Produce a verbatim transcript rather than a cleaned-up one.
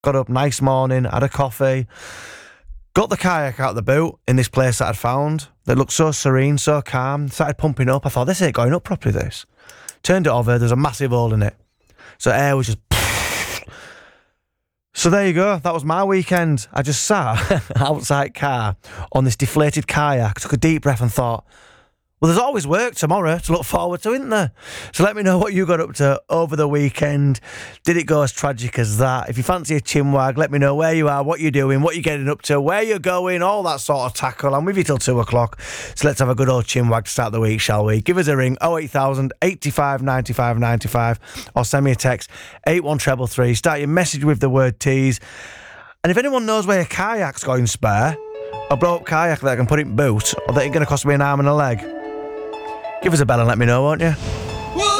got up, nice morning, had a coffee, got the kayak out of the boot in this place that I'd found that looked so serene, so calm, started pumping up. I thought, this ain't going up properly, this. Turned it over, there's a massive hole in it. So air was just... So there you go, that was my weekend. I just sat outside car on this deflated kayak, took a deep breath and thought, well, there's always work tomorrow to look forward to, isn't there? So let me know what you got up to over the weekend. Did it go as tragic as that? If you fancy a chinwag, let me know where you are, what you're doing, what you're getting up to, where you're going, all that sort of tackle. I'm with you till two o'clock. So let's have a good old chinwag to start the week, shall we? Give us a ring, oh eight thousand, eighty-five, ninety-five, ninety-five, or send me a text, eight one three three. Start your message with the word tease. And if anyone knows where your kayak's going spare, a blow-up kayak that I can put in boot, or that ain't going to cost me an arm and a leg, give us a bell and let me know, won't you?